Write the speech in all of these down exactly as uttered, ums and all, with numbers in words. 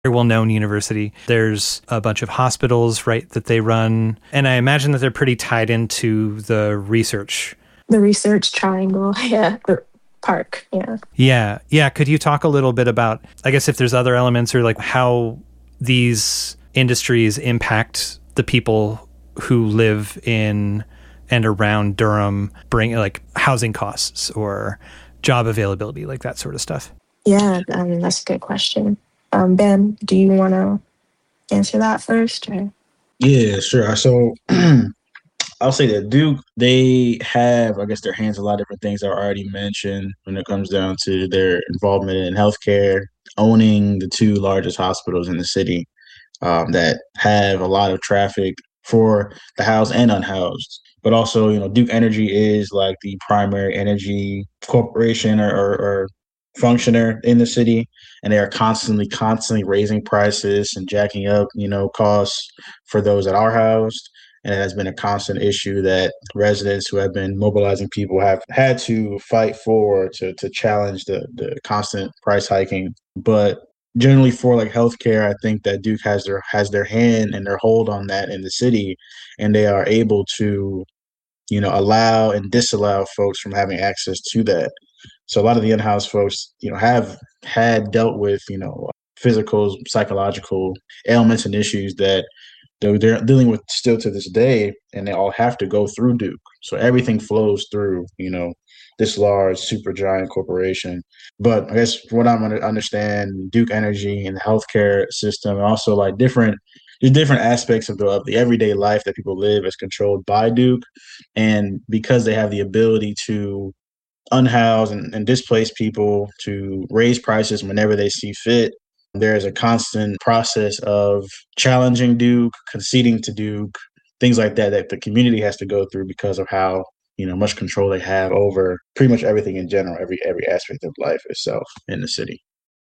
very well-known university. There's a bunch of hospitals, right, that they run. And I imagine that they're pretty tied into the research. The research triangle, yeah, the park, yeah. Yeah, yeah. Could you talk a little bit about, I guess, if there's other elements or like how these industries impact the people who live in and around Durham, bring like housing costs or job availability, like that sort of stuff? Yeah, um, that's a good question. Um, Ben, do you want to answer that first? Or? Yeah, sure. So I'll say that Duke, they have, I guess, their hands in a lot of different things that are already mentioned when it comes down to their involvement in healthcare, owning the two largest hospitals in the city um, that have a lot of traffic for the housed and unhoused. But also, you know, Duke Energy is like the primary energy corporation or, or, or functioner in the city, and they are constantly, constantly raising prices and jacking up, you know, costs for those that are housed. And it has been a constant issue that residents who have been mobilizing people have had to fight for to to challenge the the constant price hiking. But generally for like healthcare, I think that Duke has their has their hand and their hold on that in the city, and they are able to, you know, allow and disallow folks from having access to that. So a lot of the in-house folks, you know, have had dealt with, you know, physical, psychological ailments and issues that they're, they're dealing with still to this day, and they all have to go through Duke. So everything flows through, you know, this large, super giant corporation. But I guess from what I'm going to understand, Duke Energy and the healthcare system, and also like different, there's different aspects of the of the everyday life that people live is controlled by Duke, and because they have the ability to unhouse and, and displace people, to raise prices whenever they see fit, there is a constant process of challenging Duke, conceding to Duke, things like that that the community has to go through because of how, you know, much control they have over pretty much everything in general, every every aspect of life itself in the city.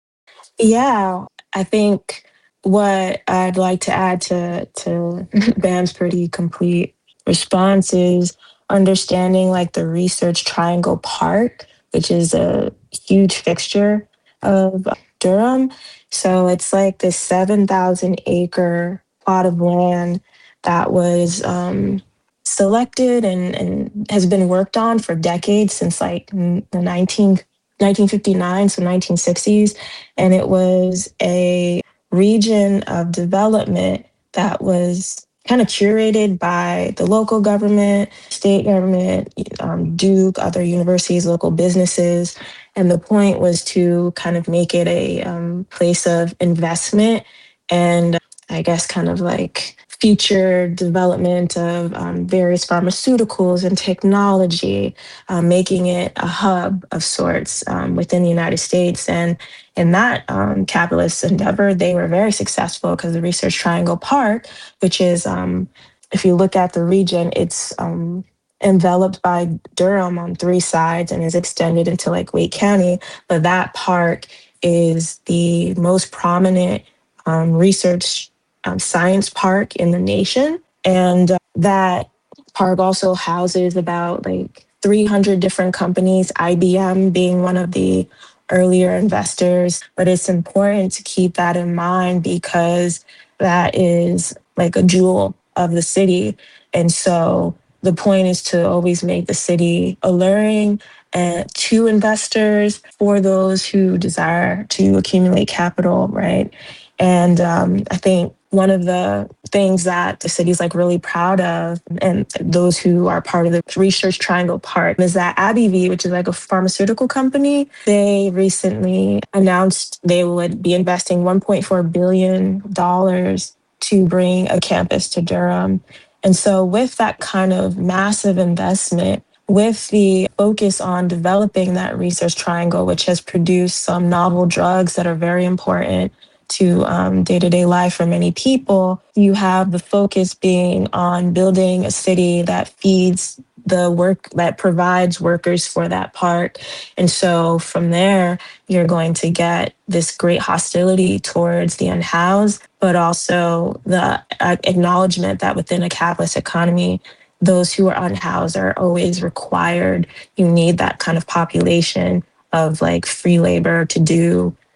Yeah, I think what I'd like to add to to Bam's pretty complete response is understanding like the Research Triangle Park, which is a huge fixture of Durham. So it's like this seven thousand acre plot of land that was um, selected and, and has been worked on for decades since like n- the nineteen, nineteen fifty-nine, so nineteen sixties. And it was a region of development that was kind of curated by the local government, state government, um, Duke, other universities, local businesses. And the point was to kind of make it a um, place of investment and I guess kind of like future development of um, various pharmaceuticals and technology, uh, making it a hub of sorts um, within the United States. And in that um, capitalist endeavor, they were very successful because the Research Triangle Park, which is, um, if you look at the region, it's um, enveloped by Durham on three sides and is extended into like Wake County. But that park is the most prominent um, research um, science park in the nation. And uh, that park also houses about like three hundred different companies, I B M being one of the earlier investors. But it's important to keep that in mind because that is like a jewel of the city. And so the point is to always make the city alluring and to investors for those who desire to accumulate capital, right? And um, I think one of the things that the city's like really proud of, and those who are part of the Research Triangle Park, is that AbbVie, which is like a pharmaceutical company, they recently announced they would be investing one point four billion dollars to bring a campus to Durham. And so with that kind of massive investment, with the focus on developing that research triangle, which has produced some novel drugs that are very important to um, day-to-day life for many people, you have the focus being on building a city that feeds the work, that provides workers for that park. And so from there, you're going to get this great hostility towards the unhoused, but also the uh, acknowledgement that within a capitalist economy, those who are unhoused are always required. You need that kind of population of like free labor to do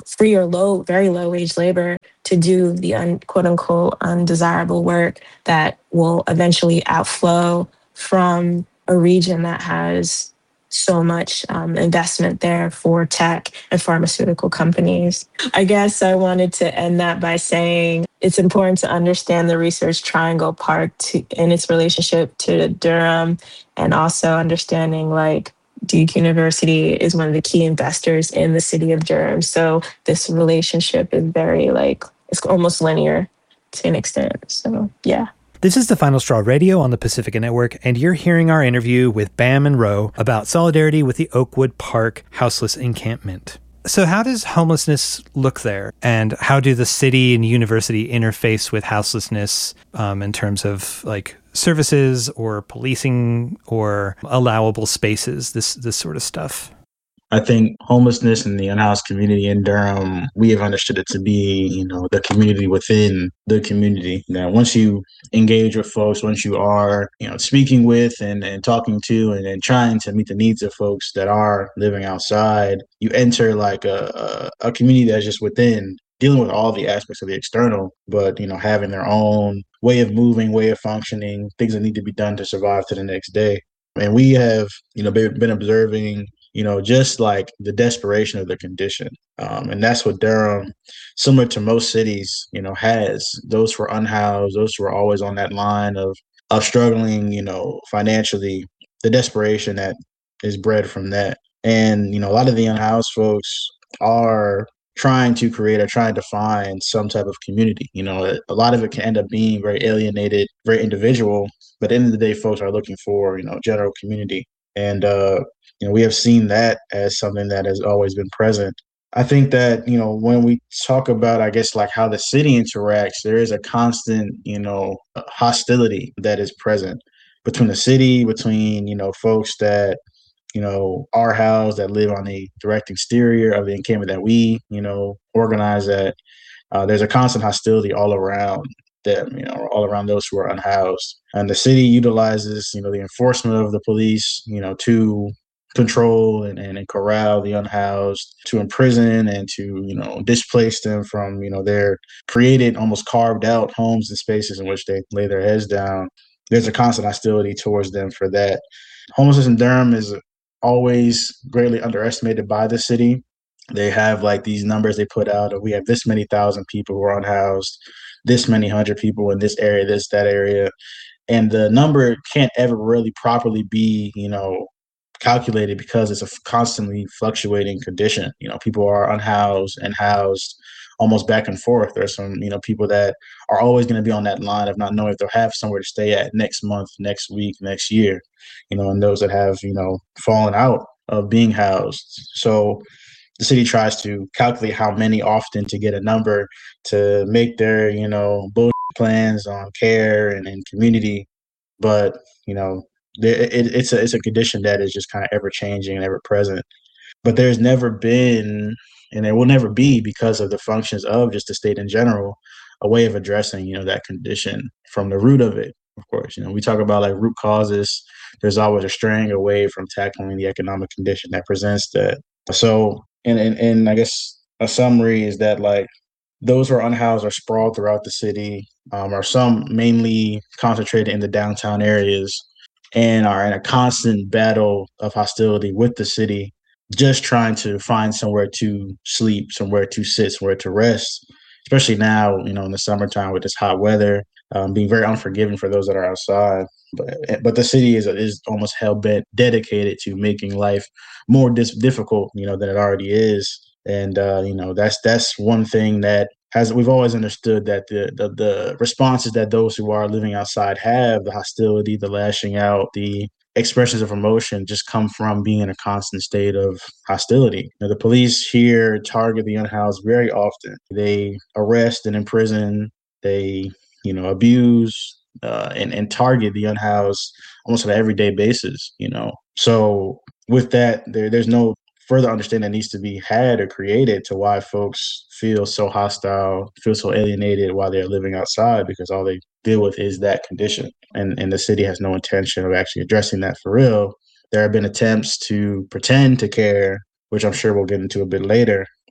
free or low, very low wage labor to do the un, quote unquote undesirable work that will eventually outflow from a region that has so much um, investment there for tech and pharmaceutical companies. I guess I wanted to end that by saying it's important to understand the Research Triangle Park to, and its relationship to Durham, and also understanding like Duke University is one of the key investors in the city of Durham. So this relationship is very like, it's almost linear to an extent. So yeah. This is the Final Straw Radio on the Pacifica Network, and you're hearing our interview with Bam and Ro about solidarity with the Oakwood Park houseless encampment. So how does homelessness look there? And how do the city and university interface with houselessness um, in terms of like services or policing or allowable spaces, this this sort of stuff? I think homelessness in the unhoused community in Durham, we have understood it to be, you know, the community within the community. Now, once you engage with folks, once you are, you know, speaking with and, and talking to and, and trying to meet the needs of folks that are living outside, you enter like a, a, a community that's just within, dealing with all the aspects of the external, but, you know, having their own way of moving, way of functioning, things that need to be done to survive to the next day. And we have, you know, been observing, you know, just like the desperation of the condition. Um, and that's what Durham, similar to most cities, you know, has. Those who are unhoused, those who are always on that line of, of struggling, you know, financially, the desperation that is bred from that. And, you know, a lot of the unhoused folks are trying to create or trying to find some type of community. You know, a lot of it can end up being very alienated, very individual, but at the end of the day, folks are looking for, you know, general community. And, uh, you know, we have seen that as something that has always been present. I think that, you know, when we talk about, I guess, like how the city interacts, there is a constant, you know, hostility that is present between the city, between, you know, folks that, you know, are housed, that live on the direct exterior of the encampment that we, you know, organize at. Uh, there's a constant hostility all around them, you know, all around those who are unhoused. And the city utilizes, you know, the enforcement of the police, you know, to control and, and, and corral the unhoused, to imprison and to, you know, displace them from, you know, their created, almost carved out homes and spaces in which they lay their heads down. There's a constant hostility towards them for that. Homelessness in Durham is always greatly underestimated by the city. They have like these numbers they put out of, we have this many thousand people who are unhoused, this many hundred people in this area, this, that area. And the number can't ever really properly be, you know, calculated because it's a constantly fluctuating condition. You know, people are unhoused and housed almost back and forth. There's some, you know, people that are always going to be on that line of not knowing if they'll have somewhere to stay at next month, next week, next year, you know, and those that have, you know, fallen out of being housed. So the city tries to calculate how many often to get a number to make their, you know, bullshit plans on care and, and community. But, you know, it, it's a it's a condition that is just kind of ever changing and ever present. But there's never been, and there will never be, because of the functions of just the state in general, a way of addressing, you know, that condition from the root of it. Of course, you know, we talk about like root causes. There's always a straying away from tackling the economic condition that presents that. So, and and, and I guess a summary is that like those who are unhoused are sprawled throughout the city, um, are some mainly concentrated in the downtown areas, and are in a constant battle of hostility with the city, just trying to find somewhere to sleep, somewhere to sit, somewhere to rest, especially now, you know, in the summertime with this hot weather, um, being very unforgiving for those that are outside. But but the city is is almost hell bent, dedicated to making life more dis- difficult, you know, than it already is. And, uh, you know, that's that's one thing that has, we've always understood that the, the the responses that those who are living outside have, the hostility, the lashing out, the expressions of emotion just come from being in a constant state of hostility. Now, the police here target the unhoused very often. They arrest and imprison, they, you know, abuse uh, and, and target the unhoused almost on an everyday basis, you know. So with that, there, there's no further understanding that needs to be had or created to why folks feel so hostile, feel so alienated while they're living outside, because all they deal with is that condition. And, and the city has no intention of actually addressing that for real. There have been attempts to pretend to care, which I'm sure we'll get into a bit later,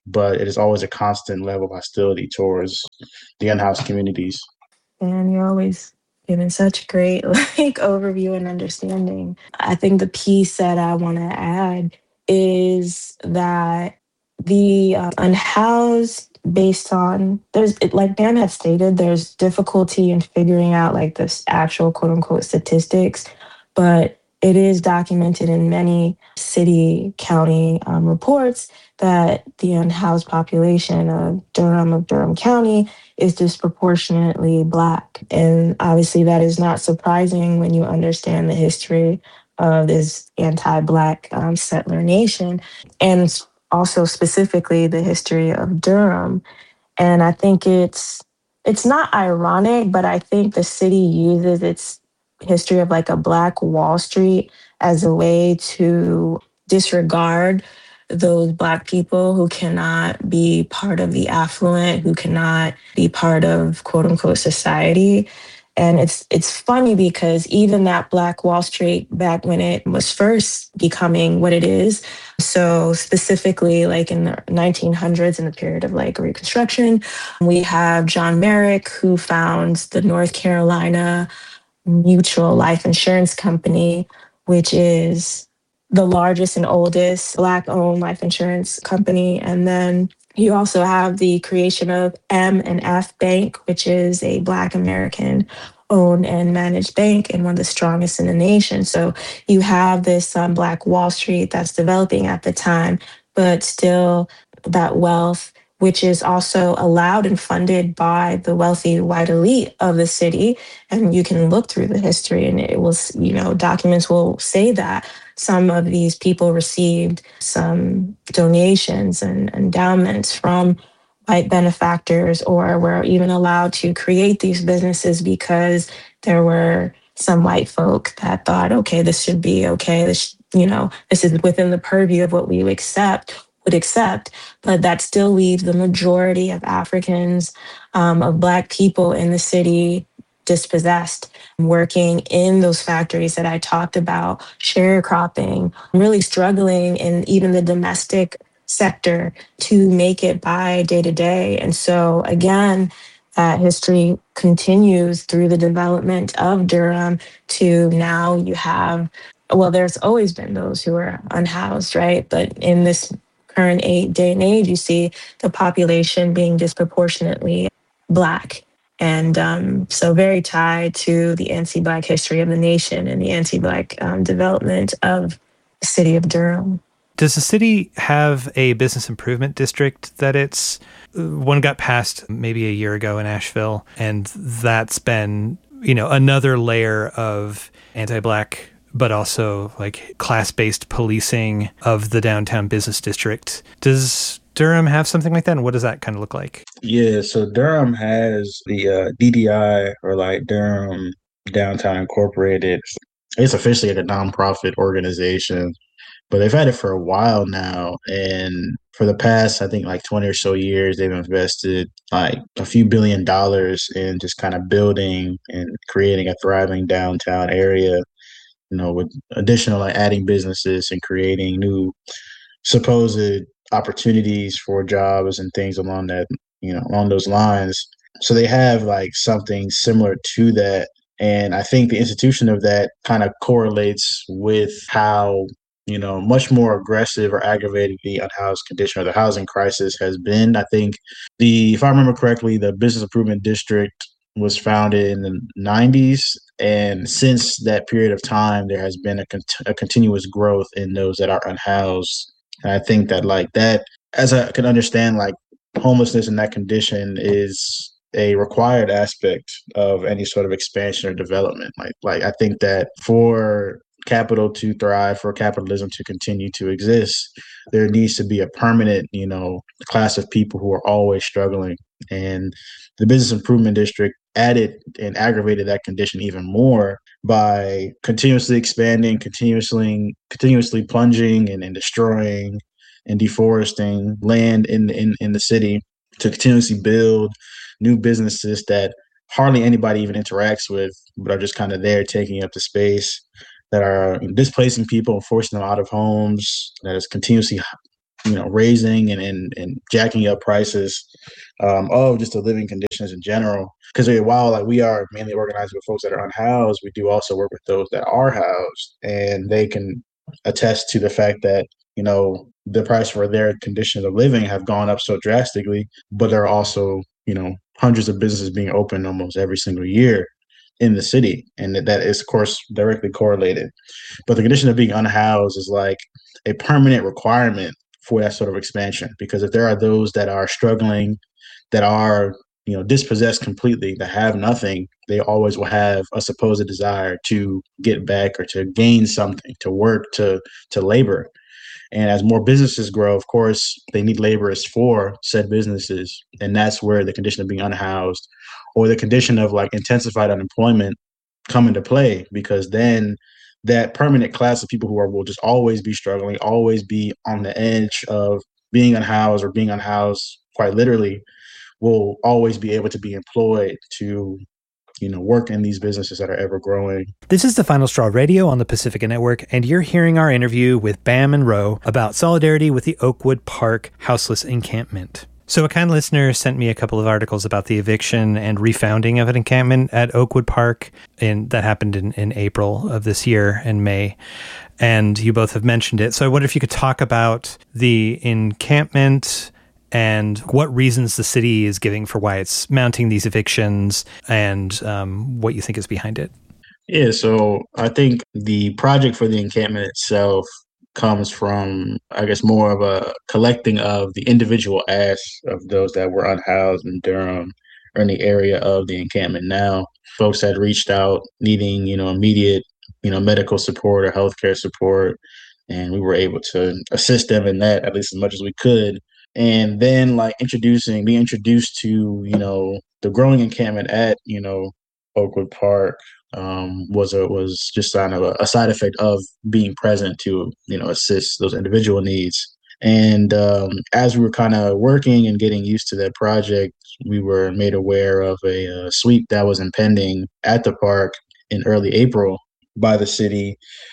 but it is always a constant level of hostility towards the unhoused communities. And you're always giving such great like overview and understanding. I think the piece that I want to add is that the uh, unhoused, based on there's it, like Dan had stated, there's difficulty in figuring out like this actual quote unquote statistics, but it is documented in many city county um, reports that the unhoused population of Durham of Durham County is disproportionately Black. And obviously, that is not surprising when you understand the history of this anti Black um, settler nation, and also specifically the history of Durham. And I think it's it's not ironic, but I think the city uses its history of like a Black Wall Street as a way to disregard those Black people who cannot be part of the affluent, who cannot be part of quote unquote society. And it's it's funny because even that Black Wall Street back when it was first becoming what it is, so specifically like in the nineteen hundreds in the period of like Reconstruction, we have John Merrick who founds the North Carolina Mutual Life Insurance Company, which is the largest and oldest Black owned life insurance company. And then you also have the creation of M and F Bank, which is a Black American owned and managed bank and one of the strongest in the nation. So you have this um, Black Wall Street that's developing at the time, but still that wealth, which is also allowed and funded by the wealthy white elite of the city. And you can look through the history and it will, you know, documents will say that some of these people received some donations and endowments from white benefactors or were even allowed to create these businesses because there were some white folk that thought, okay, this should be okay. This, you know, this is within the purview of what we would accept, would accept, but that still leaves the majority of Africans, um, of Black people in the city dispossessed, working in those factories that I talked about, sharecropping, really struggling in even the domestic sector to make it by day to day. And so again, that history continues through the development of Durham to now you have, well, there's always been those who are unhoused, right? But in this current day and age, you see the population being disproportionately Black. And um, so very tied to the anti-Black history of the nation and the anti-Black um, development of the city of Durham. Does the city have a business improvement district that it's, one got passed maybe a year ago in Asheville, and that's been, you know, another layer of anti-Black, but also like class-based policing of the downtown business district. Does Durham have something like that, and what does that kind of look like? Yeah, so Durham has the uh, D D I, or like Durham Downtown Incorporated. It's officially like a nonprofit organization, but they've had it for a while now. And for the past, I think like twenty or so years, they've invested like a few billion dollars in just kind of building and creating a thriving downtown area, you know, with additional like adding businesses and creating new supposed opportunities for jobs and things along that, you know, along those lines. So they have like something similar to that. And I think the institution of that kind of correlates with how, you know, much more aggressive or aggravated the unhoused condition or the housing crisis has been. I think the, if I remember correctly, the Business Improvement District was founded in the nineties. And since that period of time, there has been a, cont- a continuous growth in those that are unhoused. And I think that like that, as I can understand, like homelessness in that condition is a required aspect of any sort of expansion or development. Like, like I think that for capital to thrive, for capitalism to continue to exist, there needs to be a permanent, you know, class of people who are always struggling. And the Business Improvement District added and aggravated that condition even more by continuously expanding, continuously continuously plunging and, and destroying and deforesting land in, in in the city to continuously build new businesses that hardly anybody even interacts with, but are just kind of there taking up the space, that are displacing people and forcing them out of homes, that is continuously you know, raising and, and, and jacking up prices um, of just the living conditions in general. Because while like we are mainly organized with folks that are unhoused, we do also work with those that are housed, and they can attest to the fact that, you know, the price for their conditions of living have gone up so drastically, but there are also, you know, hundreds of businesses being opened almost every single year in the city. And that is, of course, directly correlated. But the condition of being unhoused is like a permanent requirement for that sort of expansion. Because if there are those that are struggling, that are, you know, dispossessed completely, that have nothing, they always will have a supposed desire to get back or to gain something, to work, to to labor. And as more businesses grow, of course, they need laborers for said businesses. And that's where the condition of being unhoused or the condition of like intensified unemployment come into play, because then that permanent class of people who are will just always be struggling, always be on the edge of being unhoused or being unhoused quite literally, will always be able to be employed to, you know, work in these businesses that are ever growing. This is the Final Straw Radio on the Pacifica Network, and you're hearing our interview with Bam and Ro about solidarity with the Oakwood Park houseless encampment. So a kind listener sent me a couple of articles about the eviction and refounding of an encampment at Oakwood Park in, that happened in, in April of this year and May. And you both have mentioned it. So I wonder if you could talk about the encampment and what reasons the city is giving for why it's mounting these evictions, and um, what you think is behind it. Yeah, so I think the project for the encampment itself comes from, I guess, more of a collecting of the individual asks of those that were unhoused in Durham or in the area of the encampment. Now, folks had reached out needing, you know, immediate, you know, medical support or healthcare support, and we were able to assist them in that at least as much as we could. And then like introducing, being introduced to, you know, the growing encampment at, you know, Oakwood Park um, was a, was just kind of a, a side effect of being present to, you know, assist those individual needs. And um, as we were kind of working and getting used to that project, we were made aware of a, a sweep that was impending at the park in early April by the city,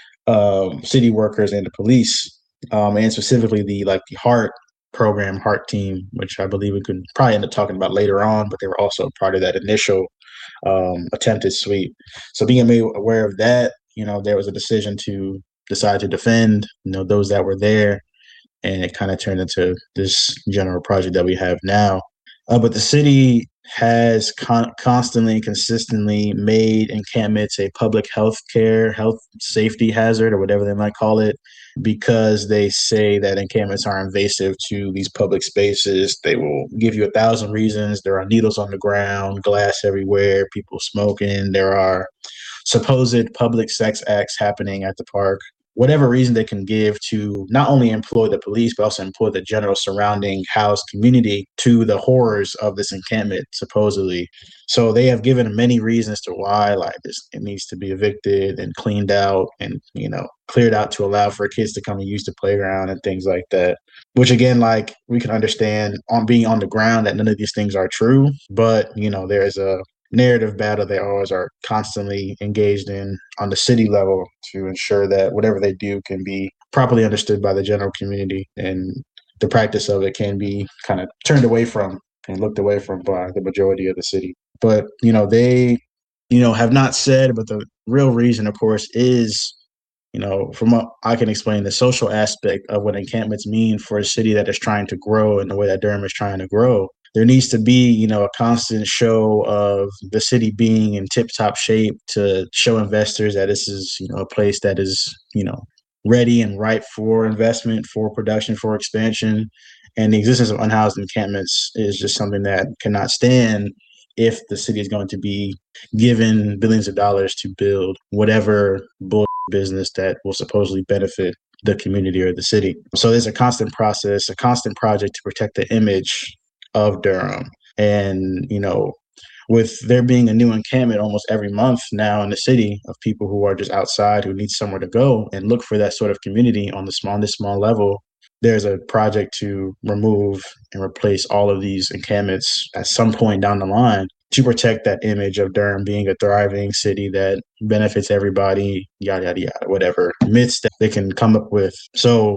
um, city workers and the police, um, and specifically the like the HEART program, HEART team, which I believe we could probably end up talking about later on, but they were also part of that initial um, attempted sweep. So being made aware of that, you know, there was a decision to decide to defend, you know, those that were there, and it kind of turned into this general project that we have now. Uh, but the city has con- constantly and consistently made encampments a public health care, health safety hazard, or whatever they might call it, because they say that encampments are invasive to these public spaces. They will give you a thousand reasons. There are needles on the ground, glass everywhere, people smoking. There are supposed public sex acts happening at the park. Whatever reason they can give to not only employ the police, but also employ the general surrounding housed community to the horrors of this encampment, supposedly. So they have given many reasons to why, like, this, it needs to be evicted and cleaned out and, you know, cleared out to allow for kids to come and use the playground and things like that. Which, again, like, we can understand on being on the ground that none of these things are true. But, you know, there is a narrative battle they always are constantly engaged in on the city level to ensure that whatever they do can be properly understood by the general community, and the practice of it can be kind of turned away from and looked away from by the majority of the city. But, you know, they, you know, have not said, but the real reason, of course, is, you know, from what I can explain, the social aspect of what encampments mean for a city that is trying to grow in the way that Durham is trying to grow. There needs to be, you know, a constant show of the city being in tip-top shape to show investors that this is, you know, a place that is, you know, ready and ripe for investment, for production, for expansion. And the existence of unhoused encampments is just something that cannot stand if the city is going to be given billions of dollars to build whatever bull business that will supposedly benefit the community or the city. So there's a constant process, a constant project to protect the image of Durham. And, you know, with there being a new encampment almost every month now in the city of people who are just outside, who need somewhere to go and look for that sort of community on the small, on this small level, there's a project to remove and replace all of these encampments at some point down the line to protect that image of Durham being a thriving city that benefits everybody, yada, yada, yada, whatever myths that they can come up with. So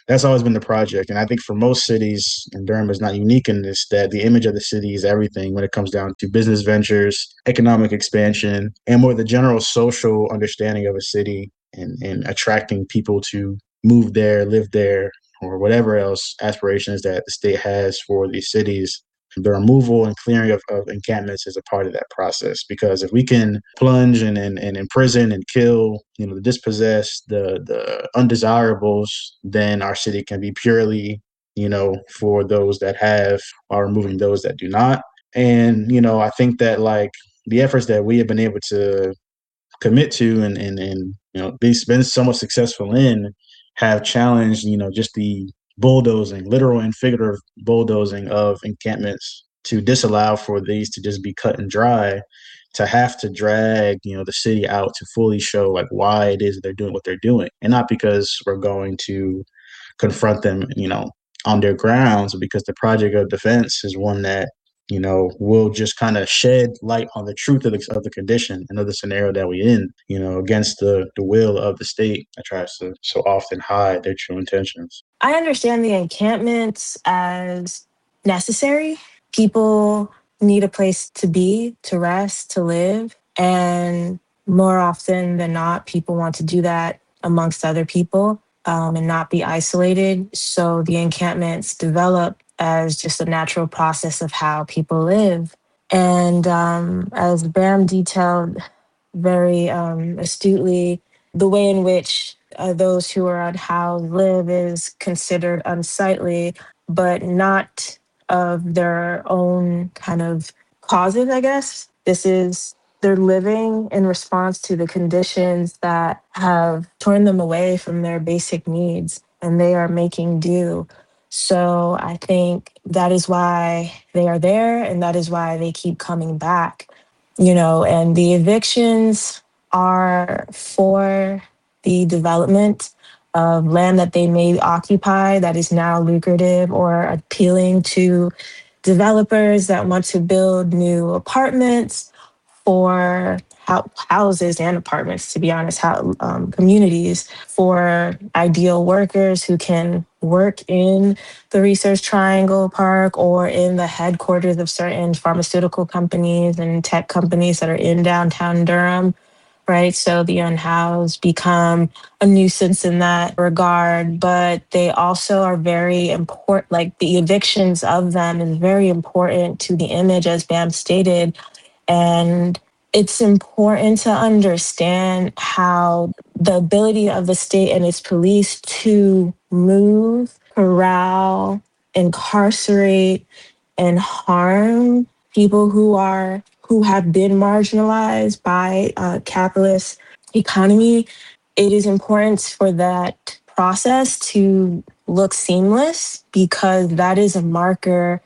that's always been the project. And I think for most cities, and Durham is not unique in this, that the image of the city is everything when it comes down to business ventures, economic expansion, and more the general social understanding of a city and, and attracting people to move there, live there, or whatever else aspirations that the state has for these cities. The removal and clearing of, of encampments is a part of that process, because if we can plunge and, and, and imprison and kill, you know, the dispossessed, the the undesirables, then our city can be purely, you know, for those that have, while removing those that do not. And, you know, I think that like the efforts that we have been able to commit to and and, and you know be, been somewhat successful in have challenged, you know, just the bulldozing, literal and figurative bulldozing of encampments to disallow for these to just be cut and dry, to have to drag, you know, the city out to fully show like why it is that they're doing what they're doing, and not because we're going to confront them, you know, on their grounds, because the project of defense is one that, you know, will just kind of shed light on the truth of the, of the condition and of the scenario that we in, you know, against the, the will of the state that tries to so often hide their true intentions. I understand the encampments as necessary. People need a place to be, to rest, to live. And more often than not, people want to do that amongst other people um, and not be isolated. So the encampments develop as just a natural process of how people live. And um, as Bam detailed very um, astutely, the way in which uh, those who are unhoused live is considered unsightly, but not of their own kind of causes, I guess. This is, they're living in response to the conditions that have torn them away from their basic needs, and they are making do. So I think that is why they are there, and that is why they keep coming back. You know, and the evictions are for the development of land that they may occupy that is now lucrative, or appealing to developers that want to build new apartments for hou- houses and apartments, to be honest, how, um, communities for ideal workers who can work in the Research Triangle Park or in the headquarters of certain pharmaceutical companies and tech companies that are in downtown Durham, right? So the unhoused become a nuisance in that regard, but they also are very important. Like the evictions of them is very important to the image, as Bam stated. And it's important to understand how the ability of the state and its police to move, corral, incarcerate, and harm people who are who have been marginalized by a capitalist economy. It is important for that process to look seamless, because that is a marker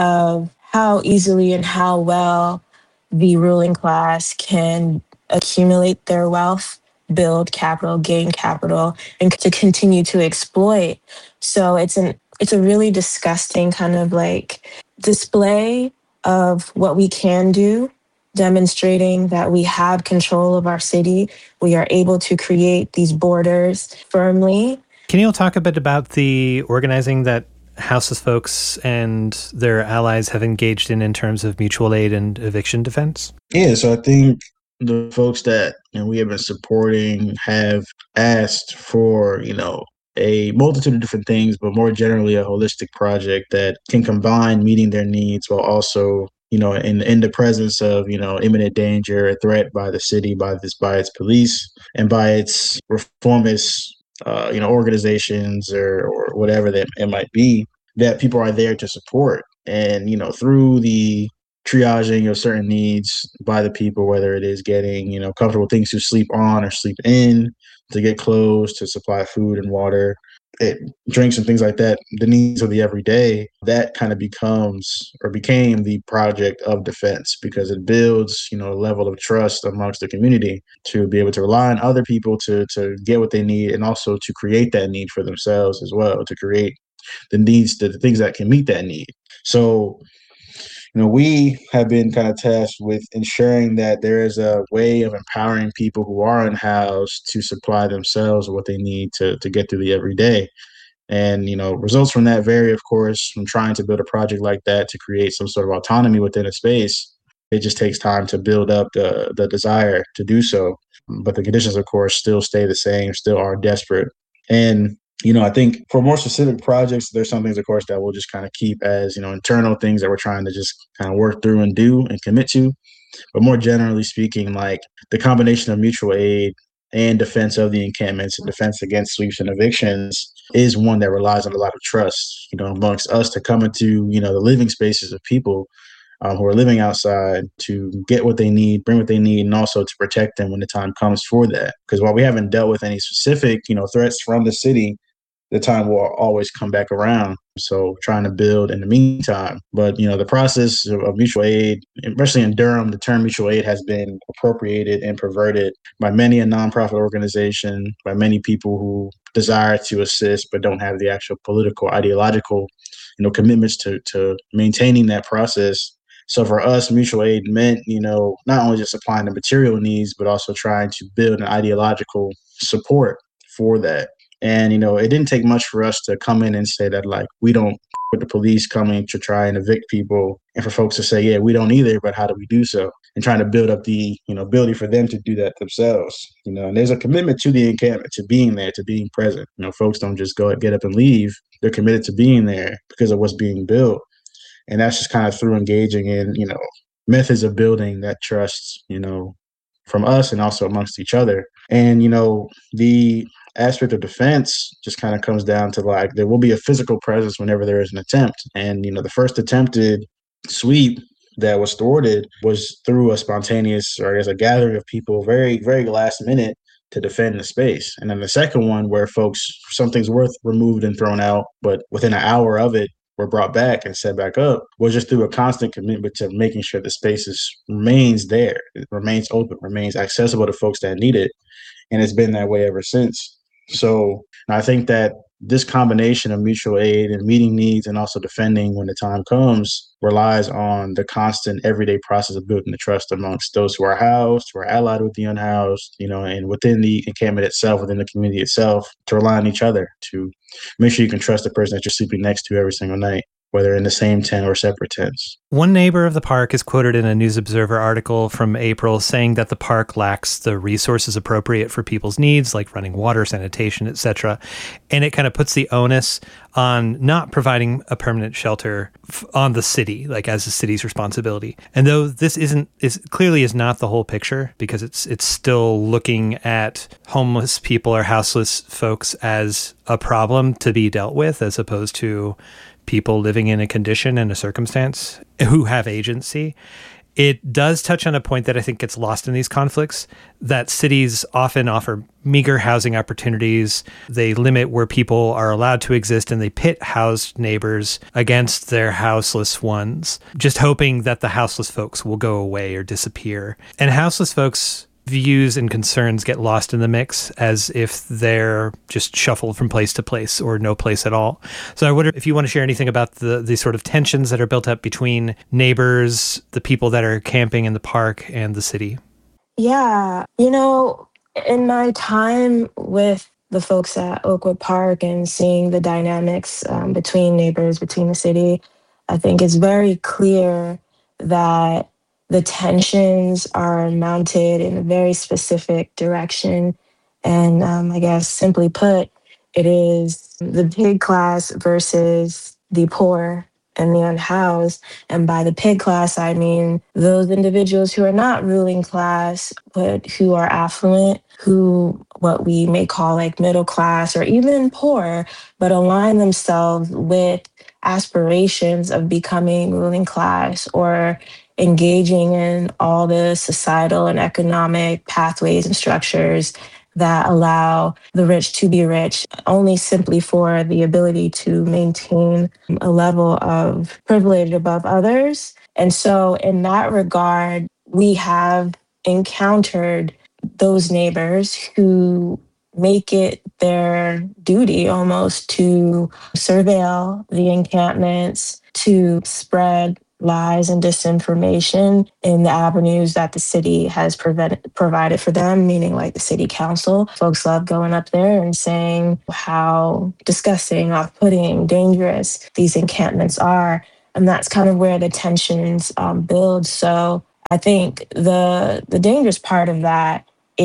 of how easily and how well the ruling class can accumulate their wealth, build capital, gain capital, and to continue to exploit. So it's an it's a really disgusting kind of like display of what we can do, demonstrating that we have control of our city. We are able to create these borders firmly. Can you talk a bit about the organizing that House's folks and their allies have engaged in in terms of mutual aid and eviction defense? Yeah, so I think the folks that, you know, we have been supporting have asked for, you know, a multitude of different things, but more generally a holistic project that can combine meeting their needs while also, you know, in in the presence of, you know, imminent danger, a threat by the city, by this by its police, and by its reformist, uh, you know, organizations or or whatever that it might be, that people are there to support. And, you know, through the triaging of certain needs by the people, whether it is getting, you know, comfortable things to sleep on or sleep in, to get clothes, to supply food and water, it, drinks and things like that, the needs of the everyday, that kind of becomes or became the project of defense, because it builds, you know, a level of trust amongst the community to be able to rely on other people to to get what they need, and also to create that need for themselves as well, to create the needs, the, the things that can meet that need. So, you know, we have been kind of tasked with ensuring that there is a way of empowering people who are unhoused to supply themselves with what they need to, to get through the everyday. And, you know, results from that vary, of course, from trying to build a project like that to create some sort of autonomy within a space. It just takes time to build up the, the desire to do so. But the conditions, of course, still stay the same, still are desperate. And, you know, I think for more specific projects, there's some things, of course, that we'll just kind of keep as, you know, internal things that we're trying to just kind of work through and do and commit to. But more generally speaking, like the combination of mutual aid and defense of the encampments and defense against sweeps and evictions is one that relies on a lot of trust, you know, amongst us to come into, you know, the living spaces of people um, who are living outside to get what they need, bring what they need, and also to protect them when the time comes for that. Because while we haven't dealt with any specific, you know, threats from the city, the time will always come back around. So trying to build in the meantime. But, you know, the process of, of mutual aid, especially in Durham, the term mutual aid has been appropriated and perverted by many a nonprofit organization, by many people who desire to assist but don't have the actual political, ideological, you know, commitments to, to maintaining that process. So for us, mutual aid meant, you know, not only just supplying the material needs, but also trying to build an ideological support for that. And, you know, it didn't take much for us to come in and say that, like, we don't with the police coming to try and evict people, and for folks to say, yeah, we don't either, but how do we do so? And trying to build up the, you know, ability for them to do that themselves. You know, and there's a commitment to the encampment, to being there, to being present. You know, folks don't just go get up and leave. They're committed to being there because of what's being built. And that's just kind of through engaging in, you know, methods of building that trust, you know, from us and also amongst each other. And, you know, the aspect of defense just kind of comes down to, like, there will be a physical presence whenever there is an attempt. And, you know, the first attempted sweep that was thwarted was through a spontaneous, or I guess a gathering of people very, very last minute to defend the space. And then the second one where folks, something's worth removed and thrown out, but within an hour of it, were brought back and set back up, was just through a constant commitment to making sure the spaces remains there, it remains open, remains accessible to folks that need it. And it's been that way ever since. So I think that this combination of mutual aid and meeting needs and also defending when the time comes relies on the constant everyday process of building the trust amongst those who are housed, who are allied with the unhoused, you know, and within the encampment itself, within the community itself, to rely on each other to make sure you can trust the person that you're sleeping next to every single night, whether in the same tent or separate tents. One neighbor of the park is quoted in a News Observer article from April saying that the park lacks the resources appropriate for people's needs, like running water, sanitation, et cetera. And it kind of puts the onus on not providing a permanent shelter f- on the city, like as the city's responsibility. And though this isn't is clearly is not the whole picture, because it's it's still looking at homeless people or houseless folks as a problem to be dealt with, as opposed to people living in a condition and a circumstance who have agency. It does touch on a point that I think gets lost in these conflicts, that cities often offer meager housing opportunities. They limit where people are allowed to exist, and they pit housed neighbors against their houseless ones, just hoping that the houseless folks will go away or disappear. And houseless folks' views and concerns get lost in the mix as if they're just shuffled from place to place or no place at all. So I wonder if you want to share anything about the, the sort of tensions that are built up between neighbors, the people that are camping in the park, and the city. Yeah, you know, in my time with the folks at Oakwood Park and seeing the dynamics um, between neighbors, between the city, I think it's very clear that the tensions are mounted in a very specific direction. And um, I guess simply put, it is the pig class versus the poor and the unhoused. And by the pig class, I mean those individuals who are not ruling class, but who are affluent, who what we may call like middle class or even poor, but align themselves with aspirations of becoming ruling class or engaging in all the societal and economic pathways and structures that allow the rich to be rich only simply for the ability to maintain a level of privilege above others. And so in that regard, we have encountered those neighbors who make it their duty almost to surveil the encampments, to spread lies and disinformation in the avenues that the city has prevent- provided for them, meaning like the city council. Folks love going up there and saying how disgusting, off-putting, dangerous these encampments are. And that's kind of where the tensions um, build. So I think the the dangerous part of that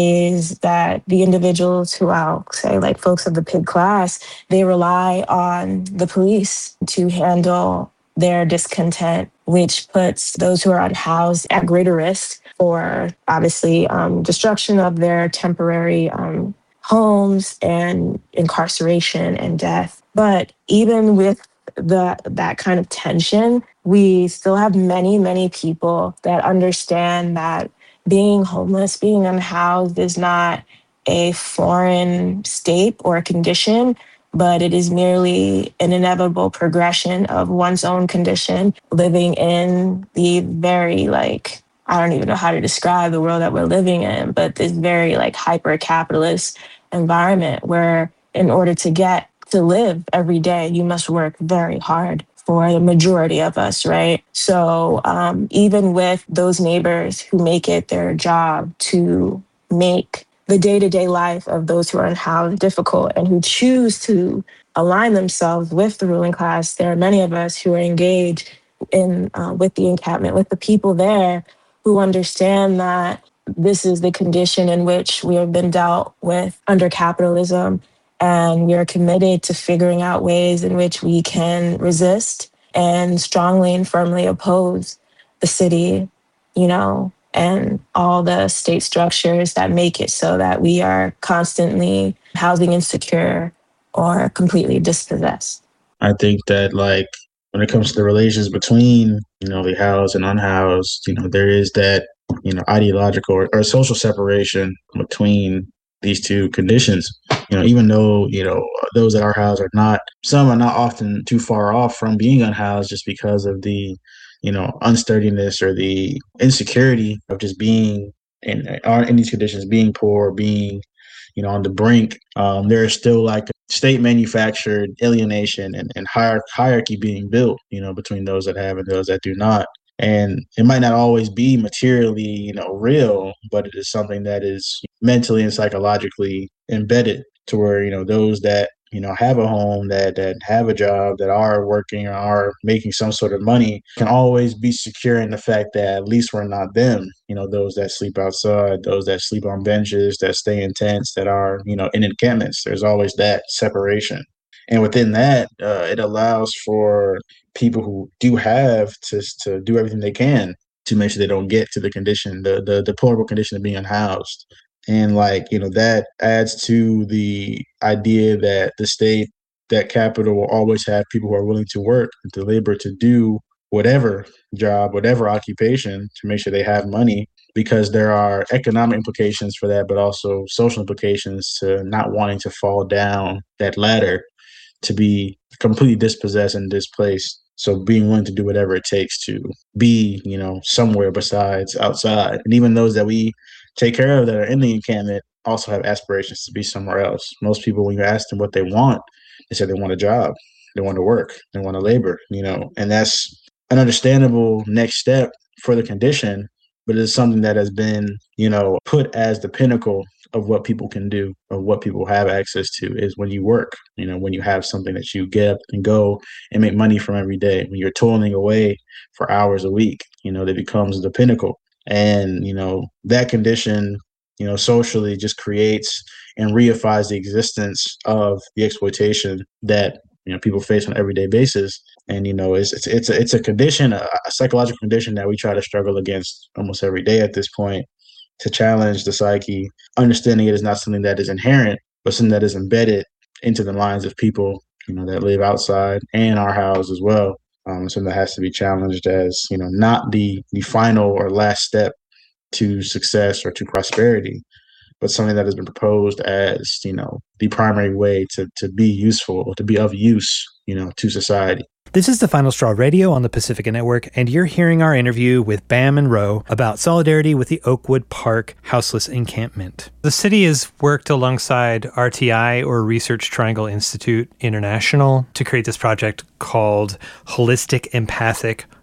is that the individuals who I'll say like folks of the pig class, they rely on the police to handle their discontent, which puts those who are unhoused at greater risk for obviously um, destruction of their temporary um, homes and incarceration and death. But even with the that kind of tension, we still have many, many people that understand that being homeless, being unhoused is not a foreign state or a condition, but it is merely an inevitable progression of one's own condition, living in the very, like, I don't even know how to describe the world that we're living in, but this very, like, hyper-capitalist environment where in order to get to live every day, you must work very hard for the majority of us, right? So um, even with those neighbors who make it their job to make the day-to-day life of those who are unhoused difficult and who choose to align themselves with the ruling class, there are many of us who are engaged in uh, with the encampment, with the people there who understand that this is the condition in which we have been dealt with under capitalism. And we are committed to figuring out ways in which we can resist and strongly and firmly oppose the city, you know, and all the state structures that make it so that we are constantly housing insecure or completely dispossessed. I think that, like, when it comes to the relations between, you know, the housed and unhoused, you know, there is that, you know, ideological or, or social separation between these two conditions. You know, even though, you know, those that are housed are not, some are not often too far off from being unhoused just because of the, you know, unsturdiness or the insecurity of just being in, are in these conditions, being poor, being, you know, on the brink. Um, there is still like state manufactured alienation and, and hier- hierarchy being built, you know, between those that have and those that do not. And it might not always be materially, you know, real, but it is something that is mentally and psychologically embedded to where, you know, those that, you know, have a home, that that have a job, that are working or are making some sort of money can always be secure in the fact that at least we're not them. You know, those that sleep outside, those that sleep on benches, that stay in tents, that are, you know, in encampments. There's always that separation. And within that, uh, it allows for people who do have to to do everything they can to make sure they don't get to the condition, the the deplorable condition of being unhoused. And, like, you know, that adds to the idea that the state, that capital will always have people who are willing to work, to labor, to do whatever job, whatever occupation to make sure they have money, because there are economic implications for that, but also social implications to not wanting to fall down that ladder, to be completely dispossessed and displaced. So being willing to do whatever it takes to be, you know, somewhere besides outside. And even those that we take care of that are in the encampment also have aspirations to be somewhere else. Most people, when you ask them what they want, they say they want a job, they want to work, they want to labor, you know, and that's an understandable next step for the condition, but it's something that has been, you know, put as the pinnacle of what people can do, of what people have access to, is when you work, you know, when you have something that you get up and go and make money from every day, when you're toiling away for hours a week, you know, that becomes the pinnacle. And, you know, that condition, you know, socially just creates and reifies the existence of the exploitation that, you know, people face on an everyday basis. And, you know, it's, it's, it's a, it's a condition, a, a psychological condition that we try to struggle against almost every day at this point, to challenge the psyche, understanding it is not something that is inherent, but something that is embedded into the minds of people, you know, that live outside and our house as well. Um, something that has to be challenged as, you know, not the the final or last step to success or to prosperity, but something that has been proposed as, you know, the primary way to to be useful or to be of use, you know, to society. This is the Final Straw Radio on the Pacifica Network, and you're hearing our interview with Bam and Ro about solidarity with the Oakwood Park Houseless Encampment. The city has worked alongside R T I, or Research Triangle Institute International, to create this project called Holistic Empathic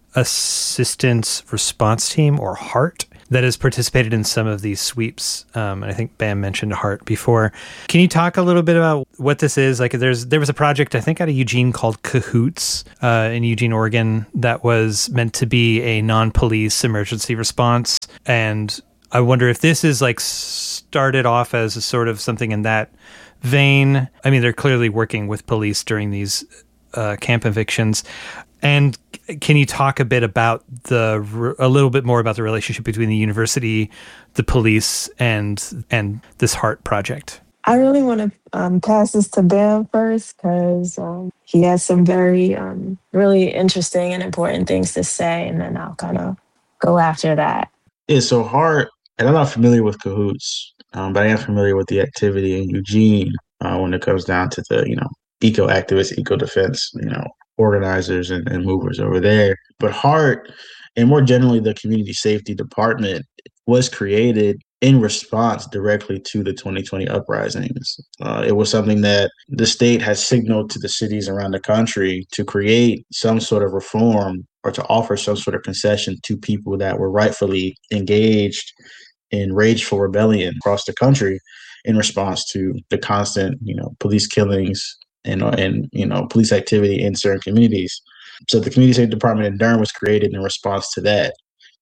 assistance response team, or HART, that has participated in some of these sweeps. Um, and I think Bam mentioned HART before. Can you talk a little bit about what this is? Like, there's there was a project, I think, out of Eugene called Cahoots uh, in Eugene, Oregon, that was meant to be a non-police emergency response. And I wonder if this is like started off as a sort of something in that vein. I mean, they're clearly working with police during these uh, camp evictions. And can you talk a bit about the a little bit more about the relationship between the university, the police, and and this HART project? I really want to um, pass this to Bam first because um, he has some very um, really interesting and important things to say, and then I'll kind of go after that. Yeah, so HART, and I'm not familiar with Cahoots, um, but I am familiar with the activity in Eugene uh, when it comes down to the, you know, eco activists, eco defense, you know, organizers and, and movers over there. But HART, and more generally, the Community Safety Department, was created in response directly to the twenty twenty uprisings. Uh, it was something that the state has signaled to the cities around the country to create some sort of reform or to offer some sort of concession to people that were rightfully engaged in rageful rebellion across the country in response to the constant, you know, police killings and, and you know, police activity in certain communities. So the Community Safety Department in Durham was created in response to that,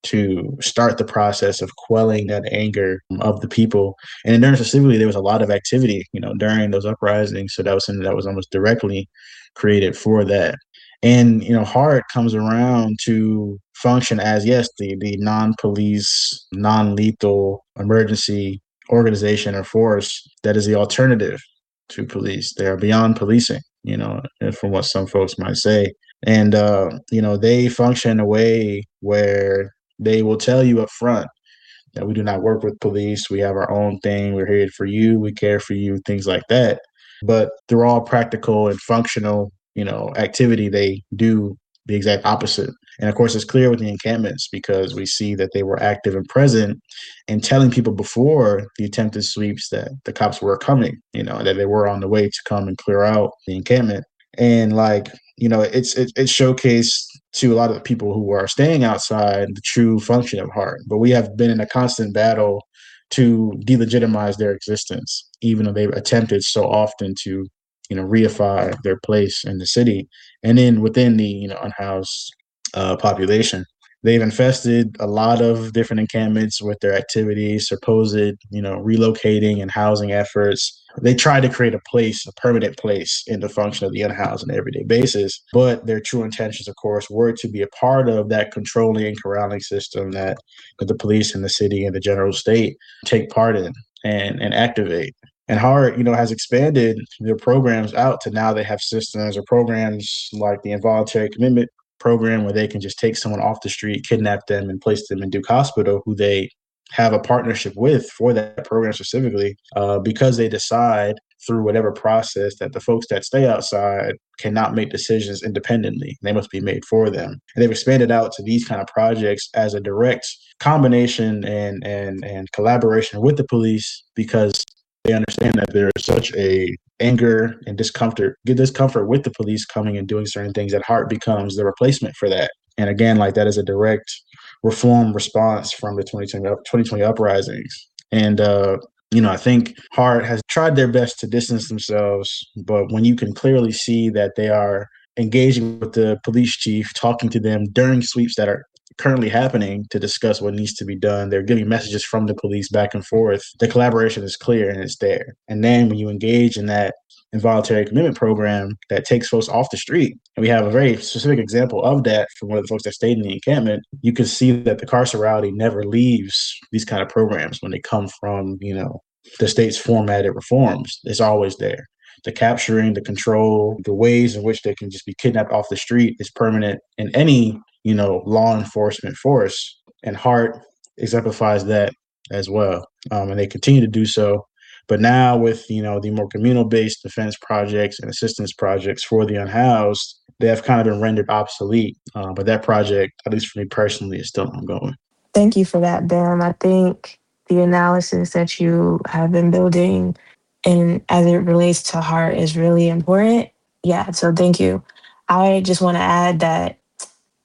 to start the process of quelling that anger of the people. And in Durham specifically, there was a lot of activity, you know, during those uprisings. So that was something that was almost directly created for that. And, you know, HART comes around to function as, yes, the, the non-police, non-lethal emergency organization or force that is the alternative to police. They are beyond policing, you know, from what some folks might say. And, uh, you know, they function in a way where they will tell you up front that we do not work with police. We have our own thing. We're here for you. We care for you, things like that. But through all practical and functional, you know, activity, they do the exact opposite. And of course, it's clear with the encampments because we see that they were active and present and telling people before the attempted sweeps that the cops were coming, you know, that they were on the way to come and clear out the encampment. And like, you know, it's it, it showcased to a lot of the people who are staying outside the true function of HART. But we have been in a constant battle to delegitimize their existence, even though they've attempted so often to, you know, reify their place in the city and then within the, you know, unhoused uh, population. They've infested a lot of different encampments with their activities, supposed, you know, relocating and housing efforts. They try to create a place, a permanent place in the function of the unhoused on an everyday basis. But their true intentions, of course, were to be a part of that controlling and corralling system that the police and the city and the general state take part in and, and activate. And HART, you know, has expanded their programs out to now they have systems or programs like the involuntary commitment program where they can just take someone off the street, kidnap them, and place them in Duke Hospital, who they have a partnership with for that program specifically, uh, because they decide through whatever process that the folks that stay outside cannot make decisions independently. They must be made for them. And they've expanded out to these kind of projects as a direct combination and and and collaboration with the police because they understand that there is such a anger and discomfort, get discomfort with the police coming and doing certain things that HART becomes the replacement for that. And again, like that is a direct reform response from the twenty twenty, twenty twenty uprisings. And, uh, you know, I think HART has tried their best to distance themselves, but when you can clearly see that they are engaging with the police chief, talking to them during sweeps that are currently happening to discuss what needs to be done. They're giving messages from the police back and forth. The collaboration is clear and it's there. And then when you engage in that involuntary commitment program that takes folks off the street, and we have a very specific example of that from one of the folks that stayed in the encampment, you can see that the carcerality never leaves these kind of programs when they come from, you know, the state's formatted reforms. It's always there. The capturing, the control, the ways in which they can just be kidnapped off the street is permanent in any, you know, law enforcement force. And HART exemplifies that as well. Um, and they continue to do so. But now with, you know, the more communal-based defense projects and assistance projects for the unhoused, they have kind of been rendered obsolete. Uh, but that project, at least for me personally, is still ongoing. Thank you for that, Bam. I think the analysis that you have been building and as it relates to HART is really important. Yeah, so thank you. I just want to add that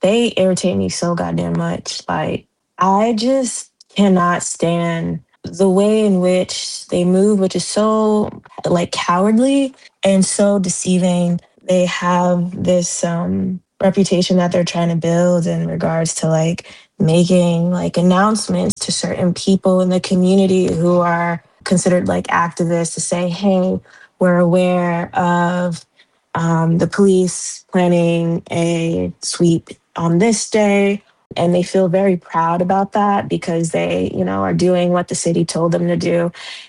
they irritate me so goddamn much. Like, I just cannot stand the way in which they move, which is so like cowardly and so deceiving. They have this um, reputation that they're trying to build in regards to like making like announcements to certain people in the community who are considered like activists to say, hey, we're aware of um, the police planning a sweep on this day. And they feel very proud about that because they, you know, are doing what the city told them to do.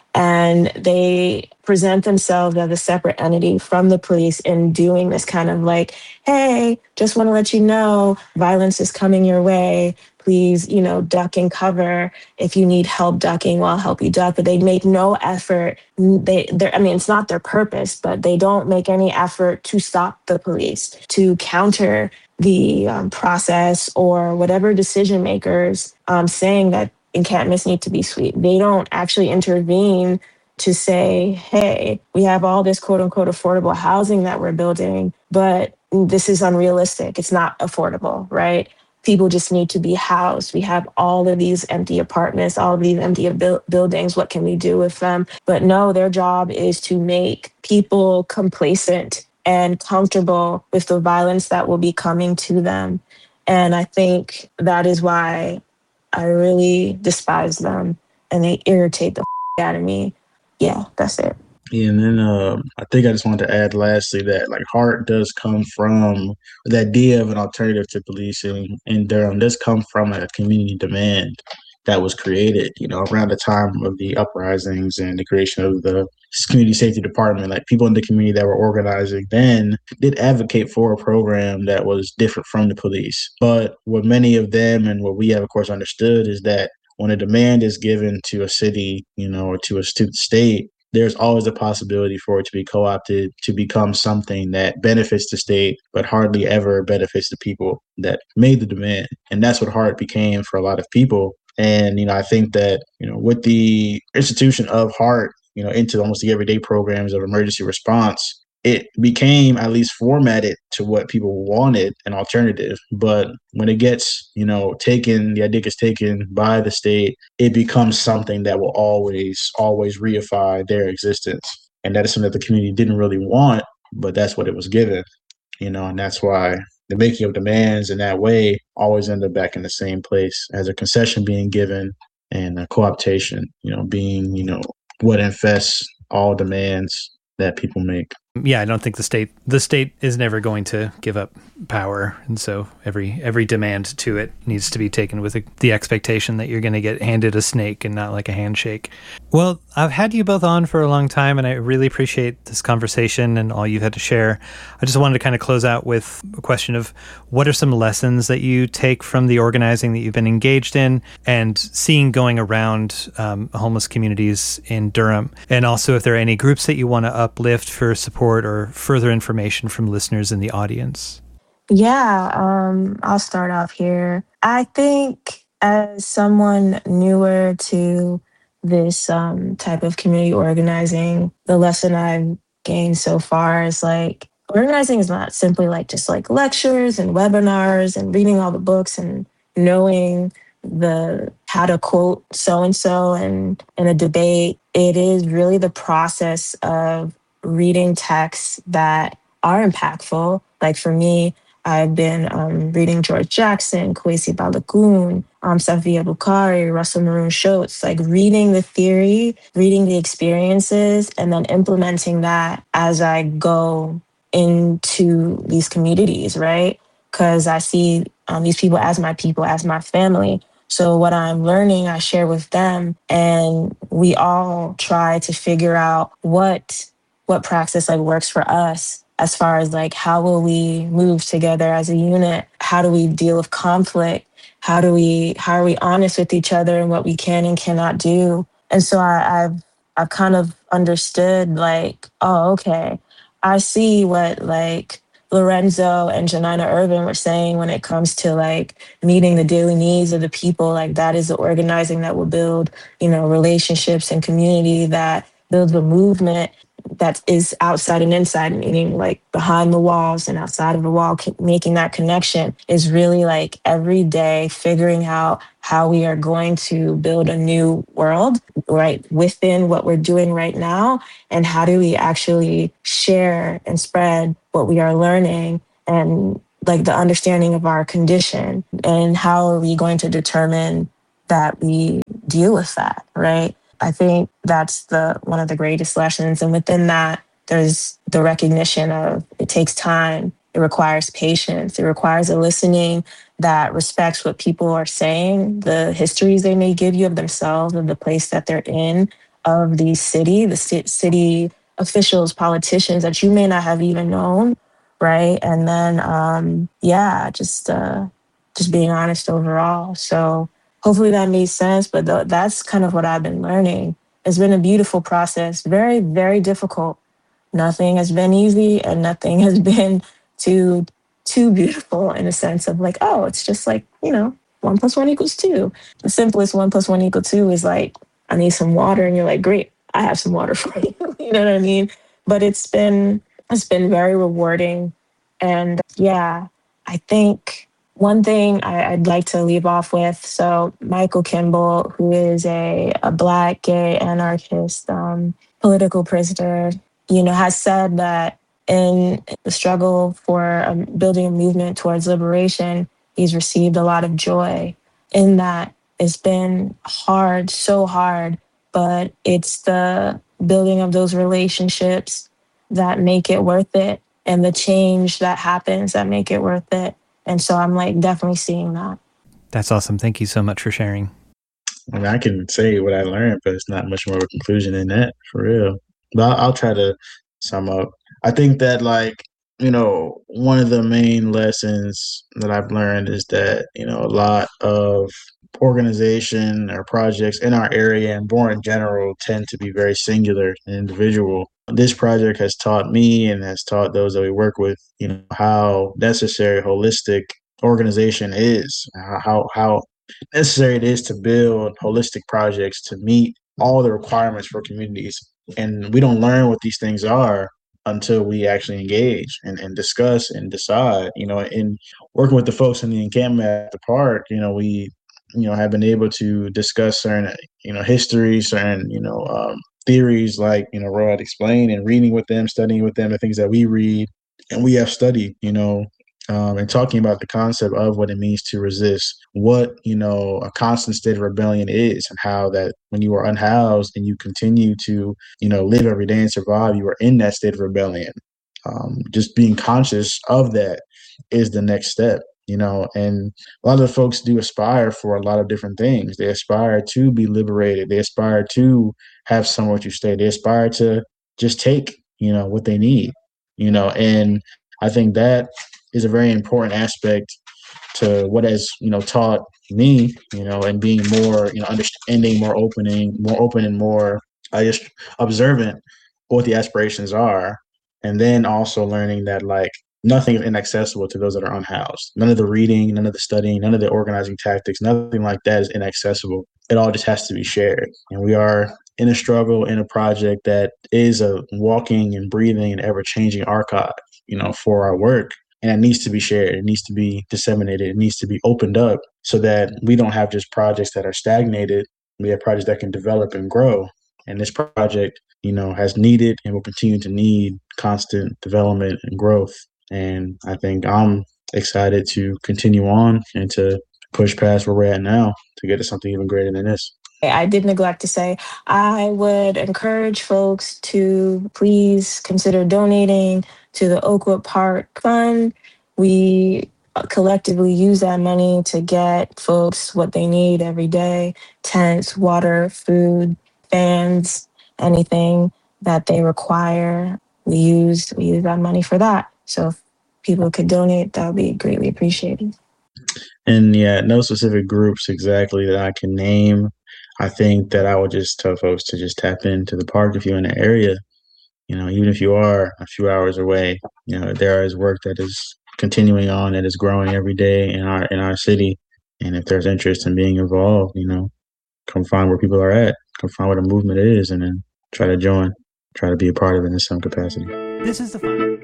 And they present themselves as a separate entity from the police in doing this kind of like, hey, just want to let you know violence is coming your way. Please, you know, duck and cover. If you need help ducking, well, I'll help you duck. But they make no effort. They, I mean, it's not their purpose, but they don't make any effort to stop the police, to counter the um, process or whatever decision makers um, saying that encampments need to be sweet. They don't actually intervene to say, hey, we have all this quote unquote affordable housing that we're building, but this is unrealistic. It's not affordable, right? People just need to be housed. We have all of these empty apartments, all of these empty bu- buildings. What can we do with them? But no, their job is to make people complacent and comfortable with the violence that will be coming to them. And I think that is why I really despise them and they irritate the f- out of me. Yeah, that's it. Yeah, and then uh, I think I just wanted to add lastly that like heart does come from the idea of an alternative to policing in Durham does come from a community demand that was created, you know, around the time of the uprisings and the creation of the community safety department. Like people in the community that were organizing then did advocate for a program that was different from the police. But what many of them and what we have, of course, understood is that when a demand is given to a city, you know, or to a student state, there's always a possibility for it to be co-opted to become something that benefits the state, but hardly ever benefits the people that made the demand. And that's what HART became for a lot of people. And, you know, I think that, you know, with the institution of HART, you know, into almost the everyday programs of emergency response, it became at least formatted to what people wanted, an alternative. But when it gets, you know, taken, the idea gets taken by the state, it becomes something that will always, always reify their existence. And that is something that the community didn't really want, but that's what it was given, you know, and that's why the making of demands in that way always end up back in the same place as a concession being given and a co-optation, you know, being, you know, what infests all demands that people make. Yeah, I don't think the state the state is never going to give up power, and so every every demand to it needs to be taken with a, the expectation that you're going to get handed a snake and not like a handshake. Well, I've had you both on for a long time, and I really appreciate this conversation and all you've had to share. I just wanted to kind of close out with a question of what are some lessons that you take from the organizing that you've been engaged in and seeing going around um, homeless communities in Durham, and also if there are any groups that you want to uplift for support or further information from listeners in the audience. Yeah, um, I'll start off here. I think as someone newer to this um, type of community organizing, the lesson I've gained so far is like organizing is not simply like just like lectures and webinars and reading all the books and knowing the how to quote so and so and in a debate. It is really the process of reading texts that are impactful. Like for me, I've been um, reading George Jackson, Kwesi Balagoon, um, Safia Bukhari, Russell Maroon Schultz, like reading the theory, reading the experiences, and then implementing that as I go into these communities, right? Because I see um, these people as my people, as my family. So what I'm learning, I share with them, and we all try to figure out what what praxis like works for us as far as like how will we move together as a unit? How do we deal with conflict? How do we how are we honest with each other and what we can and cannot do? And so I, I've I've kind of understood like, oh, okay, I see what like Lorenzo and Janina Irvin were saying when it comes to like meeting the daily needs of the people. Like that is the organizing that will build, you know, relationships and community that builds a movement. that is outside and inside, meaning like behind the walls and outside of the wall, making that connection is really like every day figuring out how we are going to build a new world, right, within what we're doing right now. And how do we actually share and spread what we are learning and like the understanding of our condition, and how are we going to determine that we deal with that, right? I think that's the one of the greatest lessons. And within that, there's the recognition of it takes time. It requires patience. It requires a listening that respects what people are saying, the histories they may give you of themselves, of the place that they're in, of the city, the ci- city officials, politicians that you may not have even known, right? And then, um, yeah, just uh, just being honest overall. So hopefully that made sense, but th- that's kind of what I've been learning. It's been a beautiful process, very, very difficult. Nothing has been easy, and nothing has been too too beautiful in a sense of like, oh, it's just like, you know, one plus one equals two. The simplest one plus one equal two is like, I need some water, and you're like, great, I have some water for you. You know what I mean? But it's been it's been very rewarding, and yeah, I think one thing I, I'd like to leave off with. So Michael Kimball, who is a, a Black gay anarchist, um, political prisoner, you know, has said that in the struggle for um, building a movement towards liberation, he's received a lot of joy in that. It's been hard, so hard, but it's the building of those relationships that make it worth it, and the change that happens that make it worth it. And so I'm like definitely seeing that. That's awesome. Thank you so much for sharing. I mean, I can say what I learned, but it's not much more of a conclusion than that, for real. But I'll, I'll try to sum up. I think that, like, you know, one of the main lessons that I've learned is that, you know, a lot of organization or projects in our area and more in general tend to be very singular and individual. This project has taught me and has taught those that we work with, you know, how necessary holistic organization is, how how necessary it is to build holistic projects to meet all the requirements for communities. And we don't learn what these things are until we actually engage and, and discuss and decide. You know, in working with the folks in the encampment at the park, you know, we, you know, have been able to discuss certain, you know, history, certain, you know, um, theories like, you know, Roy had explained, and reading with them, studying with them, the things that we read and we have studied, you know, um, and talking about the concept of what it means to resist, what, you know, a constant state of rebellion is, and how that when you are unhoused and you continue to, you know, live every day and survive, you are in that state of rebellion. Um, just being conscious of that is the next step, you know, and a lot of the folks do aspire for a lot of different things. They aspire to be liberated. They aspire to have somewhere to stay. They aspire to just take, you know, what they need, you know, and I think that is a very important aspect to what has, you know, taught me, you know, and being more, you know, understanding, more opening, more open and more, I just observant what the aspirations are. And then also learning that, like, nothing is inaccessible to those that are unhoused. None of the reading, none of the studying, none of the organizing tactics, nothing like that is inaccessible. It all just has to be shared. And we are in a struggle, in a project that is a walking and breathing and ever changing archive, you know, for our work. And it needs to be shared. It needs to be disseminated. It needs to be opened up so that we don't have just projects that are stagnated. We have projects that can develop and grow. And this project, you know, has needed and will continue to need constant development and growth. And I think I'm excited to continue on and to push past where we're at now to get to something even greater than this. I did neglect to say, I would encourage folks to please consider donating to the Oakwood Park Fund. We collectively use that money to get folks what they need every day: tents, water, food, fans, anything that they require. We use we use that money for that. So if people could donate, that would be greatly appreciated. And yeah, no specific groups exactly that I can name. I think that I would just tell folks to just tap into the park if you're in the area. You know, even if you are a few hours away, you know, there is work that is continuing on, that is growing every day in our in our city. And if there's interest in being involved, you know, come find where people are at, come find what a movement is, and then try to join. try to be a part of it in some capacity. This is the fun.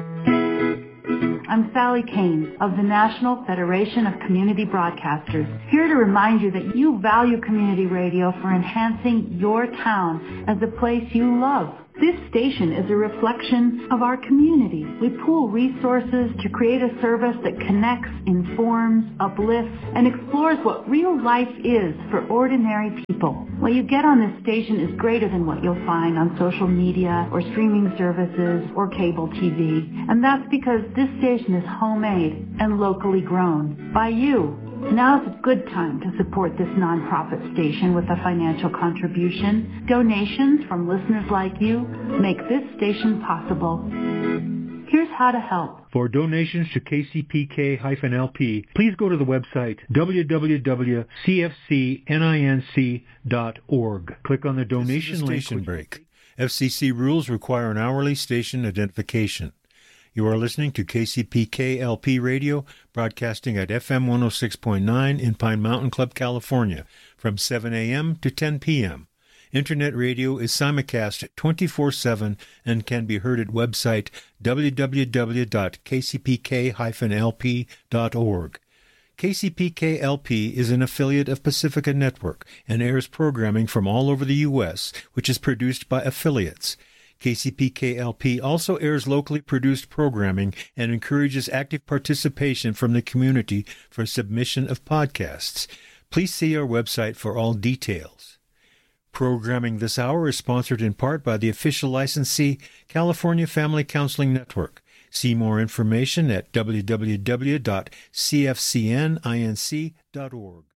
I'm Sally Kane of the National Federation of Community Broadcasters, here to remind you that you value community radio for enhancing your town as a place you love. This station is a reflection of our community. We pool resources to create a service that connects, informs, uplifts, and explores what real life is for ordinary people. What you get on this station is greater than what you'll find on social media or streaming services or cable T V. And that's because this station is homemade and locally grown by you. Now's a good time to support this nonprofit station with a financial contribution. Donations from listeners like you make this station possible. Here's how to help. For donations to K C P K L P, please go to the website w w w dot c f c ninc dot org. Click on the donation link. Station break. F C C rules require an hourly station identification. You are listening to K C P K L P Radio, broadcasting at F M one oh six point nine in Pine Mountain Club, California, from seven a.m. to ten p.m. Internet radio is simulcast twenty-four seven and can be heard at website w w w dot k c p k dash l p dot org. K C P K L P is an affiliate of Pacifica Network and airs programming from all over the U S, which is produced by affiliates. K C P K L P also airs locally produced programming and encourages active participation from the community for submission of podcasts. Please see our website for all details. Programming this hour is sponsored in part by the official licensee, California Family Counseling Network. See more information at w w w dot c f c n inc dot org.